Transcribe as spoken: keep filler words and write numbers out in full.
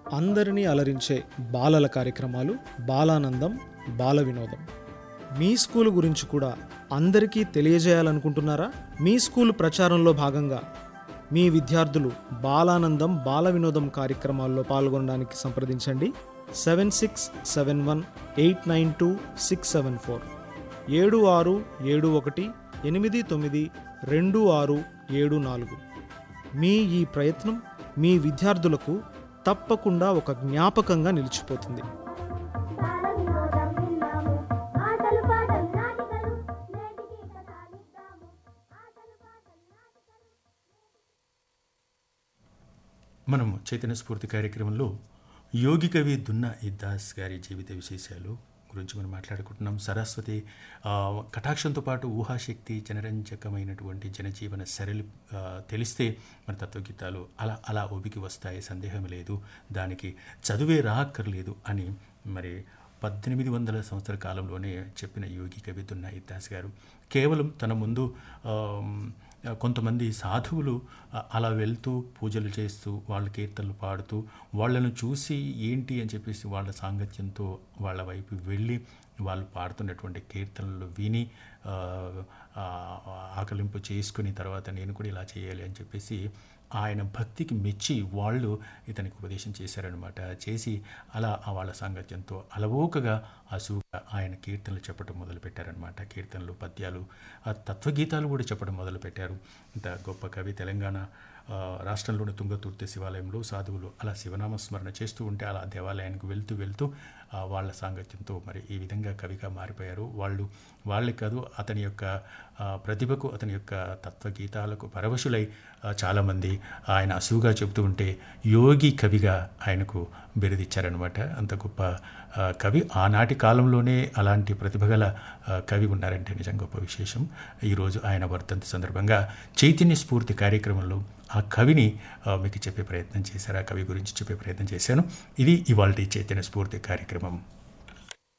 అందరినీ అలరించే బాలల కార్యక్రమాలు బాలానందం బాల వినోదం. మీ స్కూల్ గురించి కూడా అందరికీ తెలియజేయాలనుకుంటున్నారా? మీ స్కూల్ ప్రచారంలో భాగంగా మీ విద్యార్థులు బాలానందం బాల వినోదం కార్యక్రమాల్లో పాల్గొనడానికి సంప్రదించండి. Seven six seven one eight nine two six seven four ఏడు ఆరు ఏడు ఒకటి ఎనిమిది తొమ్మిది రెండు ఆరు ఏడు నాలుగు. మీ ఈ ప్రయత్నం మీ విద్యార్థులకు తప్పకుండా ఒక జ్ఞాపకంగా నిలిచిపోతుంది. మనం చైతన్య స్ఫూర్తి కార్యక్రమంలో యోగి కవి దున్నా ఇద్దాస్ గారి జీవిత విశేషాలు గురించి మనం మాట్లాడుకుంటున్నాం. సరస్వతి కటాక్షంతో పాటు ఊహాశక్తి, జనరంజకమైనటువంటి జనజీవన సరళి తెలిస్తే మన తత్వగీతాలు అలా అలా ఒబికి వస్తాయి, సందేహం లేదు, దానికి చదువే రాక్కర్లేదు అని మరి పద్దెనిమిది వందల సంవత్సరాల కాలంలోనే చెప్పిన యోగి కవి దున్నా ఇద్దాస్ గారు కేవలం తన ముందు కొంతమంది సాధువులు అలా వెళ్తూ పూజలు చేస్తూ వాళ్ళ కీర్తనలు పాడుతూ వాళ్ళను చూసి ఏంటి అని చెప్పేసి వాళ్ళ సాంగత్యంతో వాళ్ళ వైపు వెళ్ళి వాళ్ళు పాడుతున్నటువంటి కీర్తనలు విని ఆకలింపు చేసుకుని తర్వాత నేను కూడా ఇలా చేయాలి అని చెప్పేసి ఆయన భక్తికి మెచ్చి వాళ్ళు ఇతనికి ఉపదేశం చేశారనమాట. చేసి అలా వాళ్ళ సాంగత్యంతో అలవోకగా అసూగా ఆయన కీర్తనలు చెప్పడం మొదలుపెట్టారనమాట. కీర్తనలు, పద్యాలు, తత్వగీతాలు కూడా చెప్పడం మొదలుపెట్టారు. ఇంత గొప్ప కవి తెలంగాణ రాష్ట్రంలోని తుంగతుర్తి శివాలయంలో సాధువులు అలా శివనామస్మరణ చేస్తూ ఉంటే అలా దేవాలయానికి వెళ్తూ వెళ్తూ వాళ్ళ సాంగత్యంతో మరి ఈ విధంగా కవిగా మారిపోయారు. వాళ్ళు వాళ్ళే కాదు, అతని యొక్క ప్రతిభకు, అతని యొక్క తత్వగీతాలకు పరవశులై చాలామంది ఆయన అసువుగా చెబుతూ ఉంటే యోగి కవిగా ఆయనకు బిరుదిచ్చారనమాట. అంత గొప్ప కవి. ఆనాటి కాలంలోనే అలాంటి ప్రతిభగల కవి ఉన్నారంటే నిజంగా గొప్ప విశేషం. ఈరోజు ఆయన వర్ధంతి సందర్భంగా చైతన్య స్ఫూర్తి కార్యక్రమంలో ఆ కవిని మీకు చెప్పే ప్రయత్నం చేశారు, ఆ కవి గురించి చెప్పే ప్రయత్నం చేశాను. ఇది ఇవాల్టి చైతన్య స్ఫూర్తి కార్యక్రమం.